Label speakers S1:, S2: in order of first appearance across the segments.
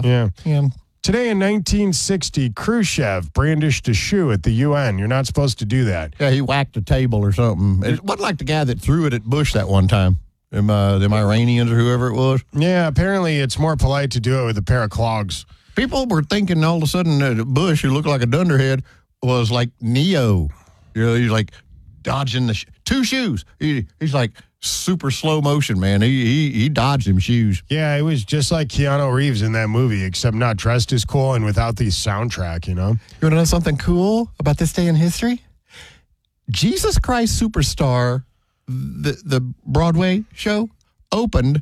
S1: Yeah. Today in 1960, Khrushchev brandished a shoe at the UN. You're not supposed to do that.
S2: Yeah, he whacked a table or something. It wasn't like the guy that threw it at Bush that one time. Them Iranians or whoever it was.
S1: Yeah, apparently it's more polite to do it with a pair of clogs.
S2: People were thinking all of a sudden that Bush, who looked like a dunderhead, was like Neo. He's like dodging the two shoes. He's like super slow motion, man. He dodged them shoes.
S1: Yeah, it was just like Keanu Reeves in that movie, except not dressed as cool and without the soundtrack, You want
S2: to know something cool about this day in history? Jesus Christ Superstar, the Broadway show, opened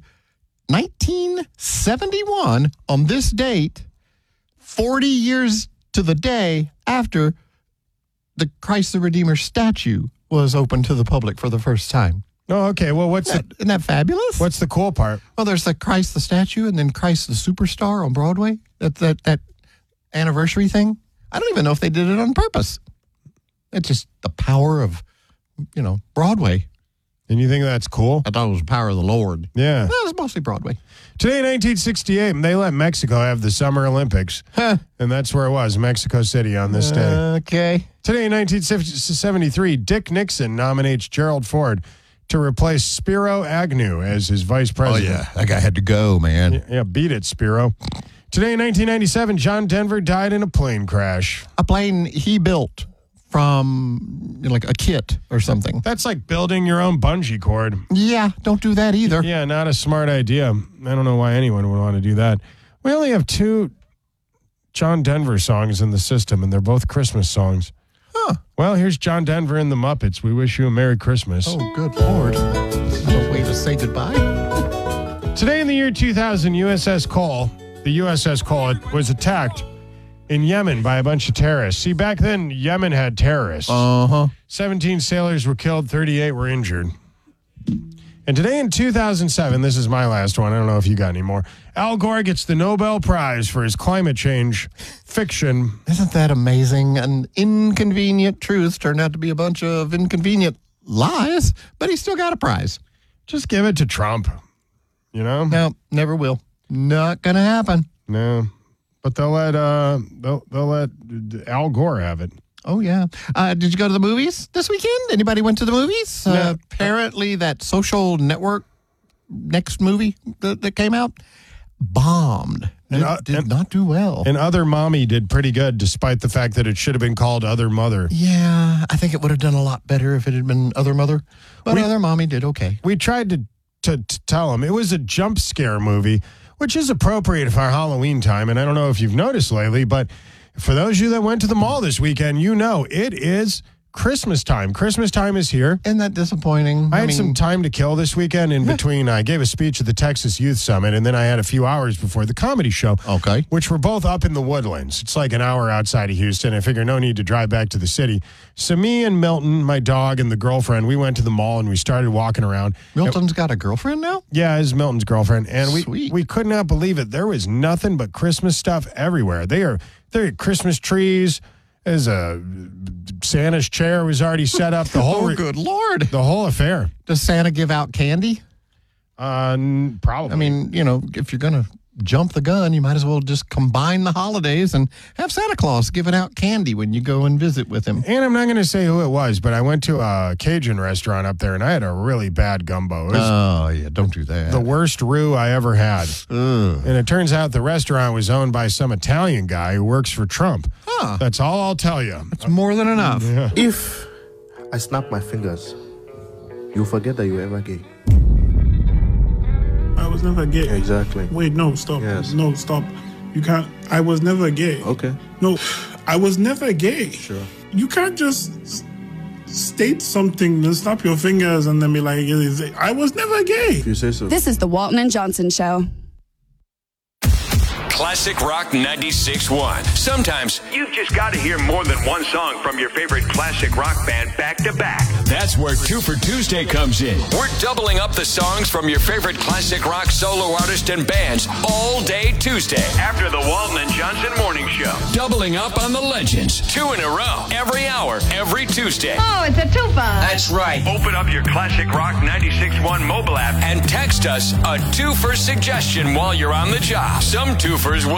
S2: 1971 on this date, 40 years to the day after the Christ the Redeemer statue was opened to the public for the first time.
S1: Oh, okay. Well,
S2: isn't that fabulous?
S1: What's the cool part?
S2: Well, there's the Christ the statue and then Christ the Superstar on Broadway. That anniversary thing. I don't even know if they did it on purpose. It's just the power of, Broadway.
S1: And you think that's cool?
S2: I thought it was the power of the Lord.
S1: Yeah.
S2: Well, it was mostly Broadway.
S1: Today in 1968, they let Mexico have the Summer Olympics.
S2: Huh.
S1: And that's where it was, Mexico City on this day.
S2: Okay.
S1: Today in 1973, Dick Nixon nominates Gerald Ford to replace Spiro Agnew as his vice president.
S2: Oh, yeah. That guy had to go, man.
S1: Yeah, beat it, Spiro. Today in 1997, John Denver died in a plane crash.
S2: A plane he built from like a kit or something.
S1: That's like building your own bungee cord.
S2: Yeah, don't do that either.
S1: Yeah, not a smart idea. I don't know why anyone would want to do that. We only have 2 John Denver songs in the system, and they're both Christmas songs.
S2: Huh.
S1: Well, here's John Denver and the Muppets. We wish you a Merry Christmas.
S2: Oh, good Lord. Is that a way to say goodbye?
S1: Today in the year 2000, the USS Cole was attacked in Yemen by a bunch of terrorists. See, back then, Yemen had terrorists. 17 sailors were killed, 38 were injured. And today in 2007, this is my last one. I don't know if you got any more. Al Gore gets the Nobel Prize for his climate change fiction.
S2: Isn't that amazing? An inconvenient truth turned out to be a bunch of inconvenient lies, but he still got a prize.
S1: Just give it to Trump,
S2: No, never will. Not going to happen.
S1: No, but they'll let Al Gore have it.
S2: Oh, yeah. Did you go to the movies this weekend? Anybody went to the movies?
S1: No.
S2: Apparently that Social Network next movie that came out bombed. It did not do well.
S1: And Other Mommy did pretty good, despite the fact that it should have been called Other Mother.
S2: Yeah, I think it would have done a lot better if it had been Other Mother. But Other Mommy did okay.
S1: We tried to tell them it was a jump scare movie, which is appropriate for Halloween time. And I don't know if you've noticed lately, but for those of you that went to the mall this weekend, it is Christmas time. Christmas time is here.
S2: Isn't that disappointing?
S1: I had some time to kill this weekend in between. I gave a speech at the Texas Youth Summit, and then I had a few hours before the comedy show.
S2: Okay.
S1: Which were both up in the Woodlands. It's like an hour outside of Houston. I figure no need to drive back to the city. So me and Milton, my dog, and the girlfriend, we went to the mall and we started walking around.
S2: Milton's got a girlfriend now?
S1: Yeah, it's Milton's girlfriend. And
S2: Sweet.
S1: we could not believe it. There was nothing but Christmas stuff everywhere. There are Christmas trees. There's Santa's chair was already set up. The whole
S2: good Lord.
S1: The whole affair.
S2: Does Santa give out candy?
S1: Probably.
S2: I mean, if you're going to jump the gun, you might as well just combine the holidays and have Santa Claus giving out candy when you go and visit with him.
S1: And I'm not going to say who it was, but I went to a Cajun restaurant up there, and I had a really bad gumbo. It was
S2: oh, yeah, don't do that.
S1: the worst roux I ever had.
S2: Ugh.
S1: And it turns out the restaurant was owned by some Italian guy who works for Trump.
S2: Huh.
S1: That's all I'll tell you.
S2: It's more than enough.
S1: Yeah.
S3: If I snap my fingers, you'll forget that you were ever gay.
S4: I was never gay.
S3: Exactly.
S4: Wait, no, stop.
S3: Yes.
S4: No, stop. You can't. I was never gay.
S3: Okay.
S4: No, I was never gay.
S3: Sure.
S4: You can't just state something, then snap your fingers, and then be like, I was never gay.
S3: If you say so.
S5: This is the Walton and Johnson Show.
S6: Classic Rock 96.1. Sometimes
S7: you've just got to hear more than one song from your favorite classic rock band back to back.
S6: that's where 2 for Tuesday comes in. We're doubling up the songs from your favorite classic rock solo artist and bands all day Tuesday.
S7: After the Walton and Johnson Morning Show.
S6: Doubling up on the legends. 2 in a row. Every hour. Every Tuesday.
S8: Oh, it's a twofer.
S6: That's right.
S7: Open up your Classic Rock 96.1 mobile app
S6: And text us a 2 for suggestion while you're on the job. Some 2fers will